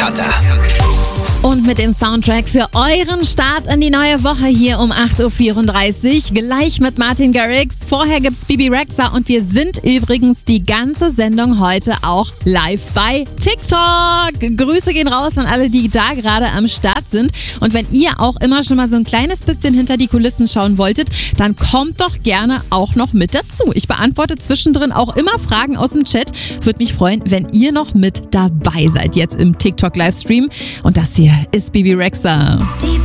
härter. Und mit dem Soundtrack für euren Start in die neue Woche hier um 8.34 Uhr. Gleich mit Martin Garrix. Vorher gibt's Bebe Rexha und wir sind übrigens die ganze Sendung heute auch live bei TikTok. Grüße gehen raus an alle, die da gerade am Start sind. Und wenn ihr auch immer schon mal so ein kleines bisschen hinter die Kulissen schauen wolltet, dann kommt doch gerne auch noch mit dazu. Ich beantworte zwischendrin auch immer Fragen aus dem Chat. Würde mich freuen, wenn ihr noch mit dabei seid jetzt im TikTok-Livestream. Und das hier ist Bebe Rexha.